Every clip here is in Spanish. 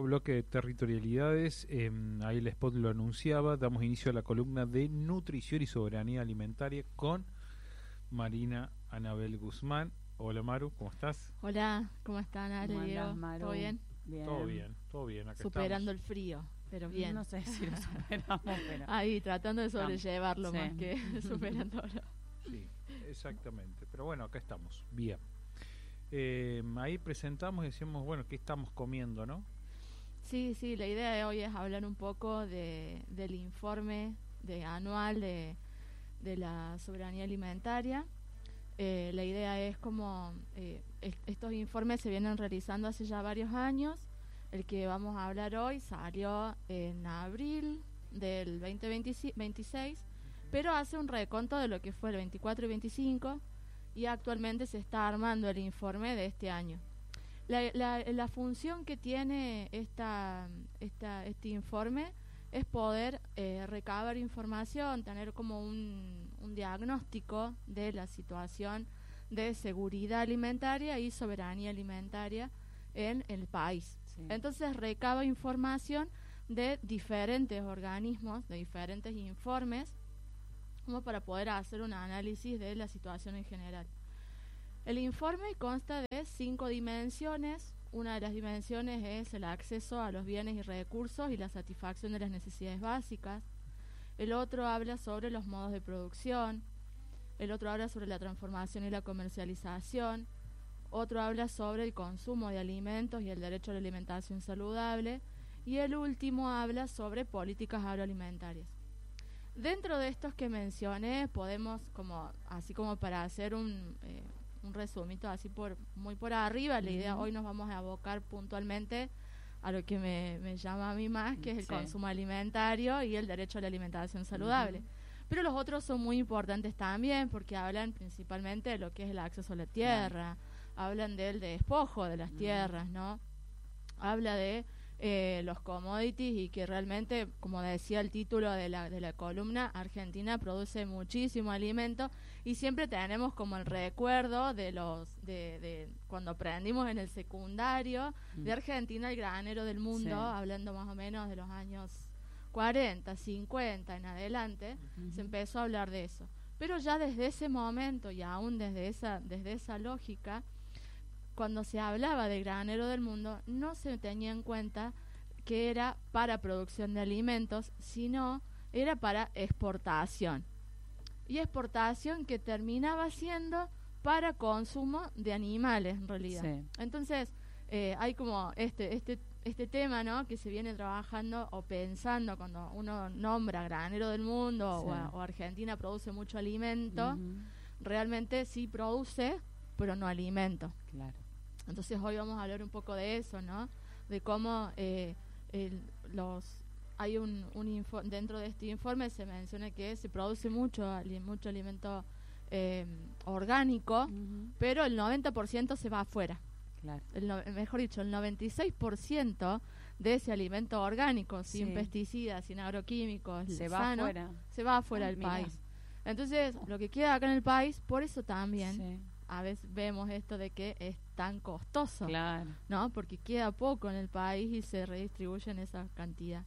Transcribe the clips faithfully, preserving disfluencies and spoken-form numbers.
bloque de territorialidades. Eh, ahí el spot lo anunciaba. Damos inicio a la columna de nutrición y soberanía alimentaria con Marina Anabel Guzmán. Hola Maru, ¿cómo estás? Hola, ¿cómo están, Ale, ¿Cómo Diego? andás, Maru? ¿Todo bien? Bien. Todo bien, todo bien. Acá Superando estamos. el frío, pero bien. No sé si lo superamos, pero... Ahí, tratando de sobrellevarlo Sí. más que superándolo. Sí, exactamente. Pero bueno, acá estamos. Bien. Eh, ahí presentamos y decíamos, bueno, ¿qué estamos comiendo, no? Sí, sí, la idea de hoy es hablar un poco de, del informe de anual de, de la soberanía alimentaria. Eh, la idea es como eh, est- estos informes se vienen realizando hace ya varios años. El que vamos a hablar hoy salió en abril del veinte veintiséis, pero hace un reconto de lo que fue el veinticuatro y veinticinco, y actualmente se está armando el informe de este año. La, la, la función que tiene esta, esta, este informe es poder eh, recabar información, tener como un, un diagnóstico de la situación de seguridad alimentaria y soberanía alimentaria en el país. Sí. Entonces recaba información de diferentes organismos, de diferentes informes, como para poder hacer un análisis de la situación en general. El informe consta de cinco dimensiones. Una de las dimensiones es el acceso a los bienes y recursos y la satisfacción de las necesidades básicas. El otro habla sobre los modos de producción. El otro habla sobre la transformación y la comercialización. Otro habla sobre el consumo de alimentos y el derecho a la alimentación saludable. Y el último habla sobre políticas agroalimentarias. Dentro de estos que mencioné, podemos, como así como para hacer un... Eh, un resumito así por muy por arriba. La idea, Uh-huh. hoy nos vamos a abocar puntualmente a lo que me, me llama a mí más, que es el Sí. consumo alimentario y el derecho a la alimentación saludable. Uh-huh. Pero los otros son muy importantes también, porque hablan principalmente de lo que es el acceso a la tierra, hablan del despojo de las Uh-huh. tierras, ¿no? Habla de eh, los commodities, y que realmente, como decía el título de la, de la columna, Argentina produce muchísimo alimento, y siempre tenemos como el recuerdo de los de, de cuando aprendimos en el secundario Mm. de Argentina, el granero del mundo, Sí. hablando más o menos de los años cuarenta, cincuenta en adelante. Uh-huh. Se empezó a hablar de eso. Pero ya desde ese momento, y aún desde esa, desde esa lógica, cuando se hablaba de granero del mundo, no se tenía en cuenta que era para producción de alimentos, sino era para exportación. Y exportación que terminaba siendo para consumo de animales, en realidad. Sí. Entonces, eh, hay como este, este, este tema, ¿no?, que se viene trabajando o pensando cuando uno nombra granero del mundo, Sí. o, a- o Argentina produce mucho alimento. Uh-huh. Realmente sí produce, pero no alimento. Claro. Entonces hoy vamos a hablar un poco de eso, ¿no? De cómo eh, el, los hay un, un info, dentro de este informe se menciona que se produce mucho ali- mucho alimento eh, orgánico, Uh-huh. pero el noventa por ciento se va afuera. Claro. El no- mejor dicho, el noventa y seis por ciento de ese alimento orgánico, sin Sí. pesticidas, sin agroquímicos, Se va sano, afuera. se va afuera Ah, del mirá. país. Entonces, lo que queda acá en el país, por eso también Sí. a veces vemos esto de que es tan costoso, Claro. ¿no? Porque queda poco en el país y se redistribuyen esa cantidad.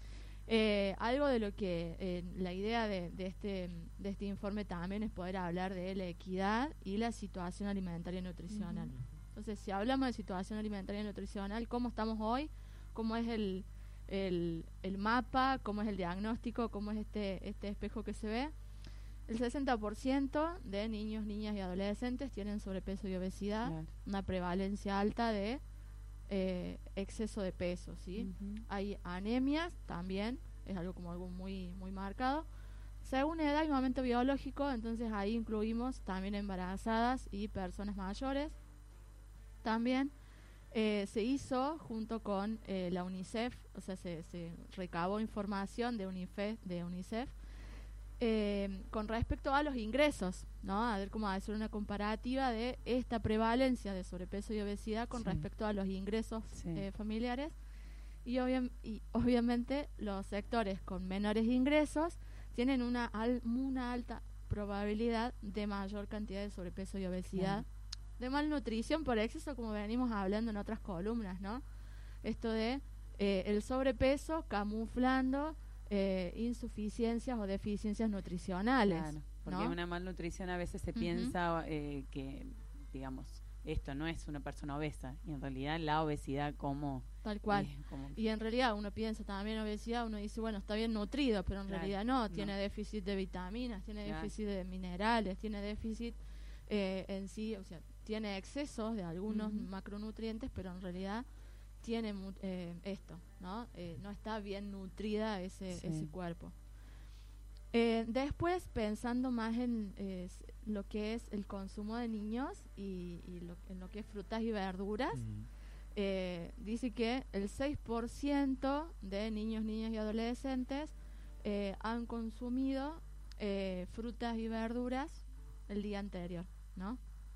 Eh, algo de lo que eh, la idea de, de este de este informe también es poder hablar de la equidad y la situación alimentaria y nutricional. Uh-huh. Entonces, si hablamos de situación alimentaria y nutricional, ¿cómo estamos hoy? ¿Cómo es el, el, el mapa? ¿Cómo es el diagnóstico? ¿Cómo es este, este espejo que se ve? El sesenta por ciento de niños, niñas y adolescentes tienen sobrepeso y obesidad, Claro. una prevalencia alta de eh, exceso de peso, ¿sí? Uh-huh. Hay anemias también, es algo como algo muy, muy marcado. Según edad y momento biológico, entonces ahí incluimos también embarazadas y personas mayores. También eh, se hizo junto con eh, la UNICEF, o sea, se, se recabó información de UNICEF, de UNICEF eh, con respecto a los ingresos, ¿no? A ver cómo hacer una comparativa de esta prevalencia de sobrepeso y obesidad con Sí. respecto a los ingresos Sí. eh, familiares. Y, obvia- y obviamente los sectores con menores ingresos tienen una, al- una alta probabilidad de mayor cantidad de sobrepeso y obesidad, Claro. de malnutrición por exceso, como venimos hablando en otras columnas, ¿no? Esto de eh, el sobrepeso camuflando eh, insuficiencias o deficiencias nutricionales. Claro, porque ¿no? una malnutrición a veces se Ujú. piensa eh, que, digamos, esto no es una persona obesa, y en realidad la obesidad como... Tal cual. eh, como- Y en realidad uno piensa también obesidad, uno dice, bueno, está bien nutrido, pero en Claro, realidad no, no. tiene déficit de vitaminas, tiene Claro. déficit de minerales, tiene déficit eh, en sí, o sea, tiene excesos de algunos Ujú. macronutrientes, pero en realidad tiene mu- eh, esto, ¿no? Eh, no está bien nutrida ese, Sí. ese cuerpo. Eh, después, pensando más en eh, s- lo que es el consumo de niños y, y lo, en lo que es frutas y verduras, Mm. eh, dice que el seis por ciento de niños, niñas y adolescentes eh, han consumido eh, frutas y verduras el día anterior, ¿no?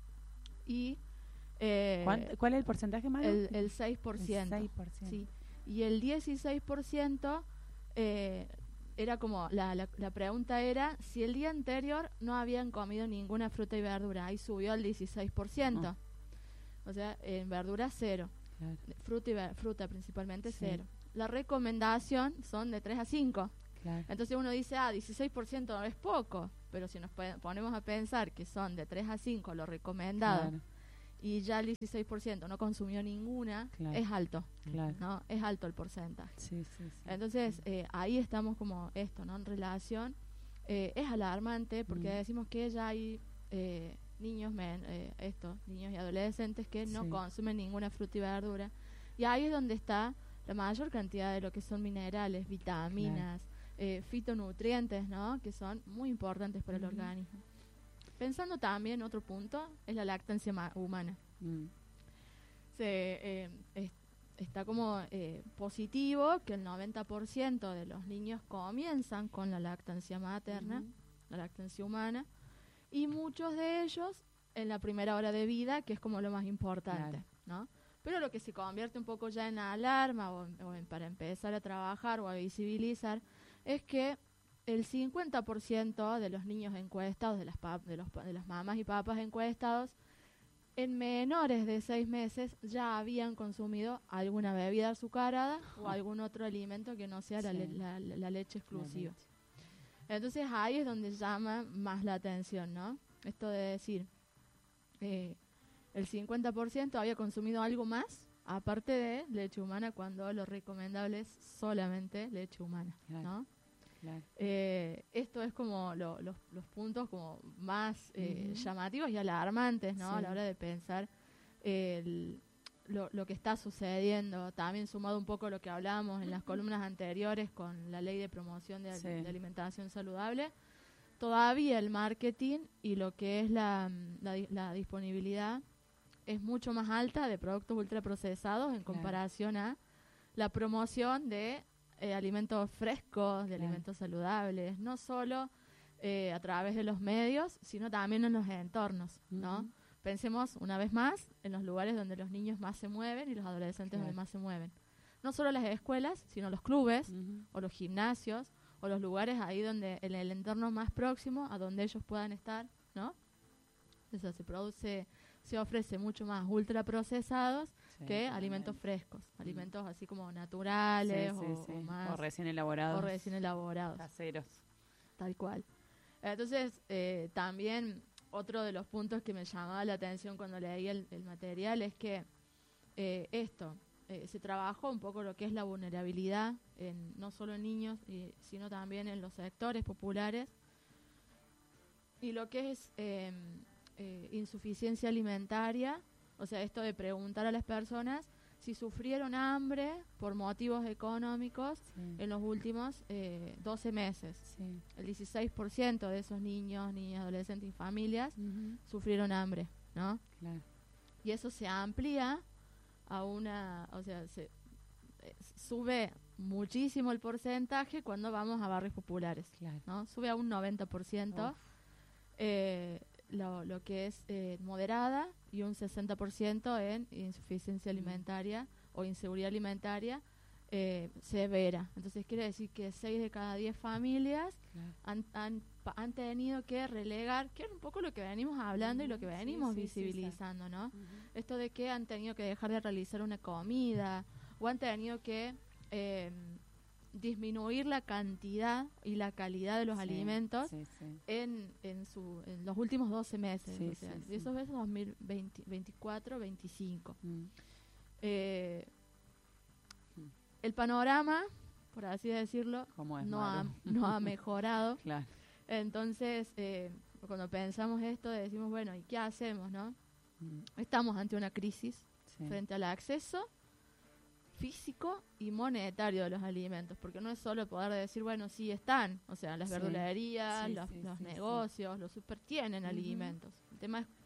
Y eh, ¿Cuánto- ¿Cuál es el porcentaje, Maru? el, el seis por ciento. El seis por ciento. Sí. Y el dieciséis por ciento eh, era como, la, la, la pregunta era si el día anterior no habían comido ninguna fruta y verdura. Ahí subió al dieciséis por ciento. Oh. O sea, en verdura cero. Claro. Fruta, y ver- fruta principalmente Sí. cero. La recomendación son de tres a cinco. Claro. Entonces uno dice, ah, dieciséis por ciento no es poco. Pero si nos pe- ponemos a pensar que son de tres a cinco lo recomendado Claro, y ya el dieciséis por ciento no consumió ninguna, Claro. es alto, claro. ¿no? Es alto el porcentaje. Sí, sí, sí. Entonces, eh, ahí estamos como esto, ¿no? En relación, eh, es alarmante porque Mm. decimos que ya hay eh, niños, men, eh, esto, niños y adolescentes que no Sí. consumen ninguna fruta y verdura. Y ahí es donde está la mayor cantidad de lo que son minerales, vitaminas, eh, fitonutrientes, ¿no? Que son muy importantes para el Ujú. organismo. Pensando también, otro punto, es la lactancia ma- humana. Mm. Se, eh, es- está como eh, positivo que el noventa por ciento de los niños comienzan con la lactancia materna, Ujú. la lactancia humana, y muchos de ellos en la primera hora de vida, que es como lo más importante, Claro. ¿no? Pero lo que se convierte un poco ya en alarma o, en- o en- para empezar a trabajar o a visibilizar es que el cincuenta por ciento de los niños encuestados, de las, pap- de, los, pa- de las mamás y papas encuestados, en menores de seis meses ya habían consumido alguna bebida azucarada o algún otro alimento que no sea la, Sí. le- la- la- la leche exclusiva. leche. Entonces ahí es donde llama más la atención, ¿no? Esto de decir, eh, el cincuenta por ciento había consumido algo más, aparte de leche humana, cuando lo recomendable es solamente leche humana, Claro. ¿no? Claro. Eh, esto es como lo- los, los puntos como más eh, Ujú. llamativos y alarmantes, ¿no? A Sí. la hora de pensar el- lo, lo que está sucediendo. También sumado un poco a lo que hablábamos en las columnas anteriores con la ley de promoción de, Sí. de alimentación saludable. Todavía el marketing y lo que es la, la, di- la disponibilidad es mucho más alta de productos ultraprocesados en Claro. comparación a la promoción de eh, alimentos frescos, de Claro. alimentos saludables, no solo eh, a través de los medios, sino también en los entornos, ¿no? Ujú. Pensemos una vez más en los lugares donde los niños más se mueven y los adolescentes Claro. donde más se mueven. No solo las escuelas, sino los clubes Ujú. o los gimnasios o los lugares ahí donde en el entorno más próximo a donde ellos puedan estar, ¿no? Eso se produce, se ofrece mucho más ultraprocesados Sí, que totalmente. alimentos frescos, alimentos así como naturales Sí, sí, o, sí. o más O recién elaborados. o recién elaborados, Caseros. tal cual. Entonces, eh, también otro de los puntos que me llamaba la atención cuando leí el, el material es que eh, esto, eh, se trabajó un poco lo que es la vulnerabilidad, en, no solo en niños, y- sino también en los sectores populares, y lo que es eh, eh, insuficiencia alimentaria, o sea, esto de preguntar a las personas si sufrieron hambre por motivos económicos Sí. en los últimos eh, doce meses. Sí. El dieciséis por ciento de esos niños, niñas, adolescentes y familias Ujú. sufrieron hambre, ¿no? Claro. Y eso se amplía a una, o sea, se eh, sube muchísimo el porcentaje cuando vamos a barrios populares, Claro. ¿no? Sube a un noventa por ciento Uf. eh, lo, lo que es eh, moderada y un sesenta por ciento en insuficiencia alimentaria o inseguridad alimentaria eh, severa. Entonces quiere decir que seis de cada diez familias Claro. han, han, pa- han tenido que relegar, que es un poco lo que venimos hablando y lo que Ujú, sí, venimos sí, sí, visibilizando, ¿no? Ujú. Esto de que han tenido que dejar de realizar una comida o han tenido que eh, disminuir la cantidad y la calidad de los sí, alimentos sí, sí. En, en, su, en los últimos doce meses. Sí, o sea, sí, de sí. esos meses dos mil veinticuatro veinticinco. Mm. Eh, Mm. el panorama, por así decirlo, ¿Cómo es, no ha, Maru? no ha mejorado. Claro. Entonces, eh, cuando pensamos esto, decimos, bueno, ¿y qué hacemos, no? Mm. Estamos ante una crisis Sí. frente al acceso físico y monetario de los alimentos, porque no es solo poder decir, bueno, sí están, o sea, las Sí. verdulerías, Sí, los, sí, los sí, sí. negocios, los super tienen Ujú. alimentos. El tema es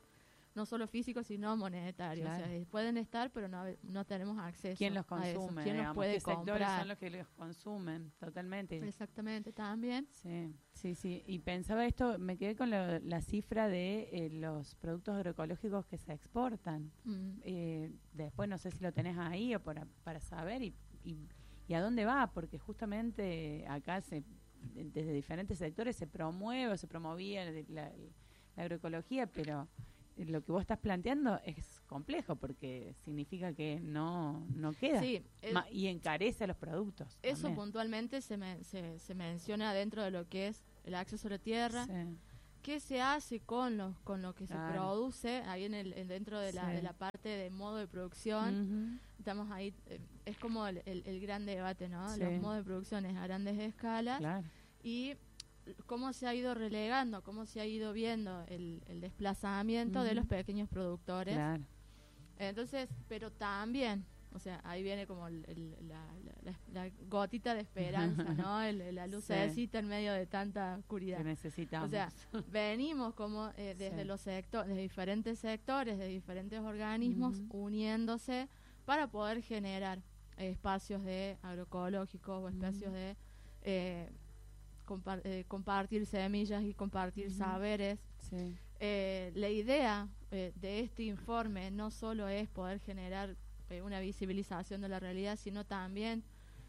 no solo físico, sino monetario. Claro. O sea, pueden estar, pero no, no tenemos acceso ¿Quién los a eso. consume? ¿Quién los digamos? puede ¿Qué sectores comprar? son los que los consumen? Totalmente. Exactamente, también. Sí, sí, sí. Y pensaba esto, me quedé con lo- la cifra de eh, los productos agroecológicos que se exportan. Mm. Eh, después no sé si lo tenés ahí o para, para saber y, y, y a dónde va, porque justamente acá se desde diferentes sectores se promueve o se promovía la, la- la agroecología, pero lo que vos estás planteando es complejo porque significa que no, no queda. Sí, el- Ma- y encarece los productos. eso también. puntualmente se, me- se, se menciona dentro de lo que es el acceso a la tierra. Sí. ¿Qué se hace con lo, con lo que Claro. se produce ahí en el, en dentro de la, Sí. de la parte de modo de producción? Ujú. Estamos ahí, eh, es como el, el- el gran debate, ¿no? Sí. Los modos de producción a grandes escalas Claro. y cómo se ha ido relegando, cómo se ha ido viendo el, el desplazamiento de Ujú. los pequeños productores. Claro. Entonces, pero también, o sea, ahí viene como el- el- la, la- la- la gotita de esperanza, ¿no? El- la lucecita en medio de tanta oscuridad. Que necesitamos. O sea, venimos como eh, desde Sí. los sectores, de diferentes sectores, de diferentes organismos, Ujú. uniéndose para poder generar eh, espacios de agroecológicos o espacios Ujú. de eh, compar- eh, compartir semillas y compartir Ujú. saberes. sí. Eh, la idea eh, de este informe no solo es poder generar eh, una visibilización de la realidad, sino también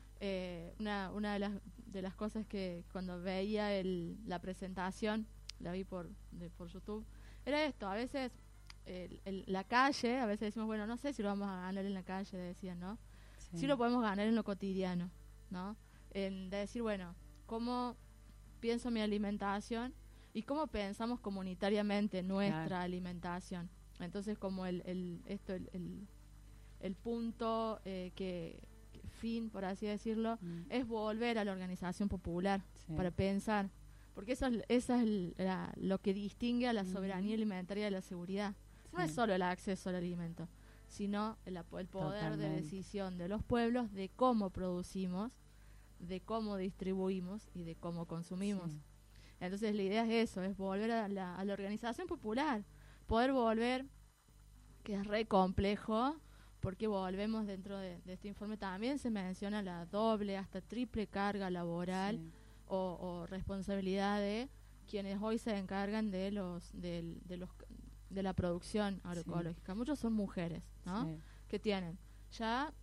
eh, una, una de, las, de las cosas que cuando veía el, la presentación, la vi por, de, por YouTube, era esto, a veces el, el- la calle, a veces decimos, bueno, no sé si lo vamos a ganar en la calle, decían, ¿no? Sí. Sí lo podemos ganar en lo cotidiano, ¿no? En de decir, bueno, ¿cómo pienso mi alimentación y cómo pensamos comunitariamente nuestra Claro. alimentación? Entonces, como el, el esto el, el, el punto eh, que, que fin, por así decirlo, Mm. es volver a la organización popular Sí. para pensar, porque eso es, esa es el- la- lo que distingue a la Ujú. soberanía alimentaria de la seguridad. No Sí. es solo el acceso al alimento, sino el, ap- el poder de Totalmente. decisión de los pueblos de cómo producimos, de cómo distribuimos y de cómo consumimos. Sí. Entonces la idea es eso, es volver a la, a la organización popular, poder volver, que es re complejo, porque volvemos dentro de, de este informe también se menciona la doble, hasta triple carga laboral Sí. o, o responsabilidad de quienes hoy se encargan de los del- de los de la producción agroecológica. Muchos son mujeres, ¿no? Sí. Que tienen ya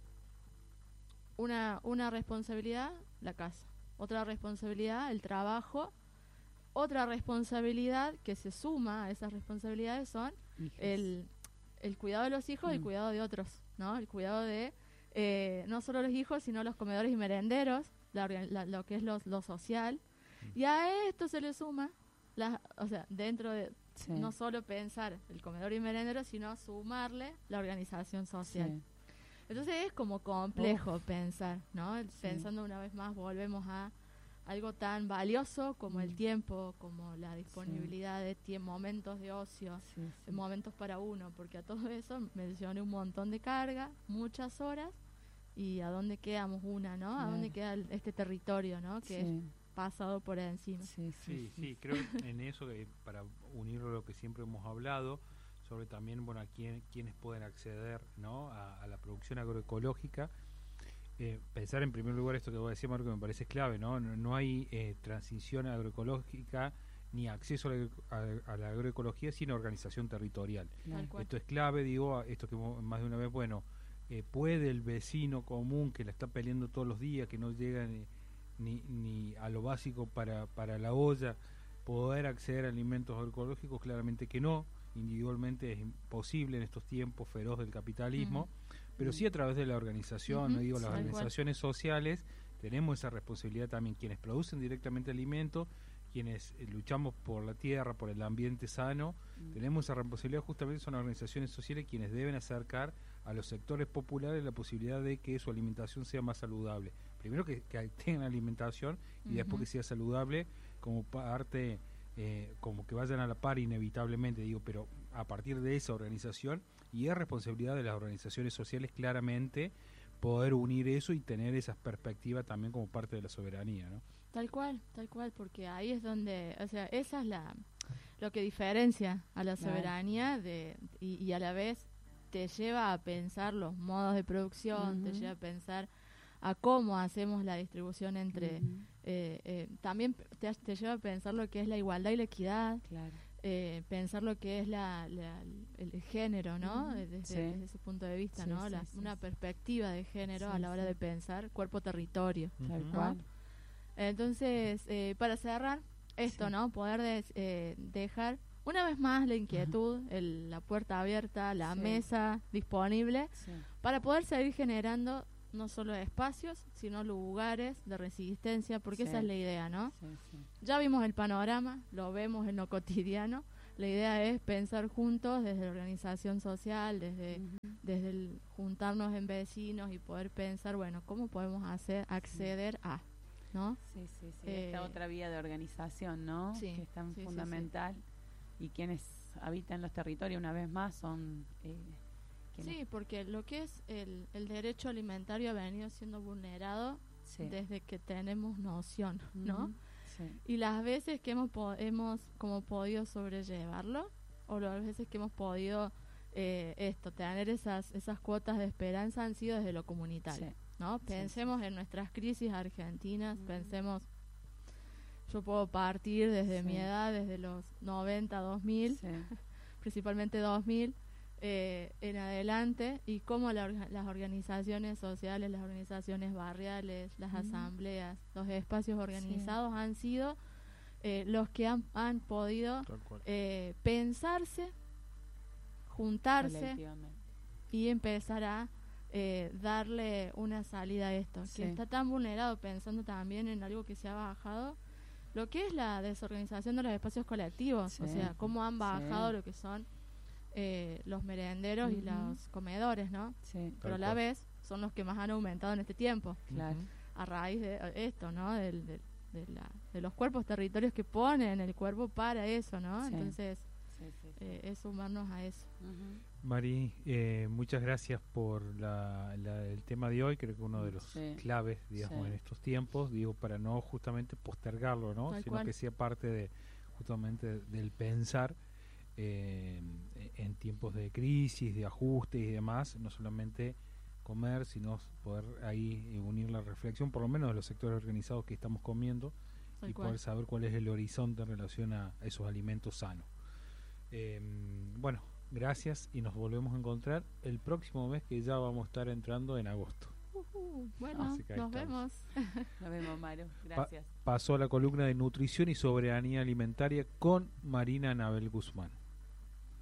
una una responsabilidad, la casa, otra responsabilidad, el trabajo, otra responsabilidad que se suma a esas responsabilidades son Hijas. el, el cuidado de los hijos y el Mm. cuidado de otros, ¿no? El cuidado de eh, no solo los hijos, sino los comedores y merenderos, la orga- la- lo que es lo, lo social. Y a esto se le suma, la, o sea, dentro de Sí. no solo pensar el comedor y merendero, sino sumarle la organización social. Sí. Entonces es como complejo pensar, ¿no? El- Sí. Pensando una vez más, volvemos a algo tan valioso como el Mm. tiempo, como la disponibilidad de tie- momentos de ocio, Sí, sí. momentos para uno, porque a todo eso mencioné un montón de carga, muchas horas, y a dónde quedamos una, ¿no? A dónde queda el- este territorio, ¿no? Que es Sí. pasado por encima. Sí, Sí, sí, creo en eso, que para unirlo a lo que siempre hemos hablado, sobre también, bueno, a quién, quiénes pueden acceder, ¿no? a, a la producción agroecológica. Eh, pensar en primer lugar esto que vos decías, Marco, que me parece clave, ¿no? No, no hay eh, transición agroecológica ni acceso a la, agro- a, a la agroecología sin organización territorial. Claro. Tal cual. Esto es clave, digo, a- esto que mo- más de una vez, bueno, eh, puede el vecino común que la está peleando todos los días, que no llega ni, ni, ni a lo básico para, para la olla, poder acceder a alimentos agroecológicos? Claramente que no, individualmente es imposible en estos tiempos feroz del capitalismo, Ujú. pero sí a través de la organización, Uh-huh, no digo las tal organizaciones sociales, tenemos esa responsabilidad también, quienes producen directamente alimentos, quienes eh, luchamos por la tierra, por el ambiente sano, Mm. tenemos esa responsabilidad, justamente son las organizaciones sociales quienes deben acercar a los sectores populares la posibilidad de que su alimentación sea más saludable. Primero que, que tengan alimentación y Uh-huh. después que sea saludable como parte, eh, como que vayan a la par inevitablemente, digo, pero a partir de esa organización, y es responsabilidad de las organizaciones sociales claramente poder unir eso y tener esas perspectivas también como parte de la soberanía, ¿no? Tal cual, tal cual, porque ahí es donde, o sea, esa es la lo que diferencia a la Claro. soberanía de y, y a la vez te lleva a pensar los modos de producción, te Ujú. lleva a pensar a cómo hacemos la distribución entre, Ujú. eh, eh, también te, te lleva a pensar lo que es la igualdad y la equidad, Claro. eh, pensar lo que es la, la- el género, ¿no? Ujú. Desde, Sí. desde ese punto de vista, Sí, ¿no? sí, La- sí, una sí. perspectiva de género Sí, a la hora sí. de pensar cuerpo-territorio. Tal Ujú. cual. Entonces, eh, para cerrar esto, Sí. ¿no? Poder des- eh, dejar una vez más la inquietud, el- la puerta abierta, la Sí. mesa disponible, Sí. para poder seguir generando no solo espacios, sino lugares de resistencia, porque Sí. esa es la idea, ¿no? Sí, sí. Ya vimos el panorama, lo vemos en lo cotidiano. La idea es pensar juntos desde la organización social, desde, Ujú. desde el juntarnos en vecinos y poder pensar, bueno, ¿cómo podemos hacer acceder a, ¿no? Sí, sí, sí. Eh, Esta otra vía de organización, ¿no? sí, Que es tan sí, sí, fundamental. Y quienes habitan los territorios, una vez más, son... Eh, quienes- Sí, porque lo que es el, el derecho alimentario ha venido siendo vulnerado sí. desde que tenemos noción, ¿no? Ujú. Sí. Y las veces que hemos, po- hemos como podido sobrellevarlo, o las veces que hemos podido eh, esto, tener esas, esas cuotas de esperanza han sido desde lo comunitario, Sí. ¿no? Sí, Pensemos en nuestras crisis argentinas, Ujú. pensemos, yo puedo partir desde Sí. mi edad, desde los noventa, dos mil, Sí. principalmente dos mil, eh, en adelante, y cómo la orga- las organizaciones sociales, las organizaciones barriales, las Ujú. asambleas, los espacios organizados han sido eh, los que han, han podido Tal cual. eh, pensarse, juntarse Colectivamente. y empezar a eh, darle una salida a esto, Sí. que está tan vulnerado, pensando también en algo que se ha bajado, lo que es la desorganización de los espacios colectivos, o Sí. sea, cómo han Sí. bajado lo que son eh, los merenderos y Ujú. los comedores, ¿no? Sí, Pero a la cual. vez son los que más han aumentado en este tiempo, claro. Ujú. a raíz de eh, esto, ¿no? Del, del- de, la- de los cuerpos territorios que ponen el cuerpo para eso, ¿no? Sí. Entonces, Sí, sí, sí. eh, es sumarnos a eso. Ujú. Mari, eh, muchas gracias por la, la- el tema de hoy, creo que uno de los Sí. claves, digamos, Sí. en estos tiempos, digo, para no justamente postergarlo, ¿no? Tal Sino cual. que sea parte de justamente del pensar eh, en tiempos de crisis, de ajustes y demás, no solamente comer, sino poder ahí eh, unir la reflexión, por lo menos de los sectores organizados que estamos comiendo, Tal y cual. poder saber cuál es el horizonte en relación a, a esos alimentos sanos. Eh, bueno, gracias y nos volvemos a encontrar el próximo mes, que ya vamos a estar entrando en agosto. Ujú, bueno, Así que ahí nos estamos. vemos. Nos vemos, Maru. Gracias. Pasó a la columna de nutrición y soberanía alimentaria con Marina Anabel Guzmán.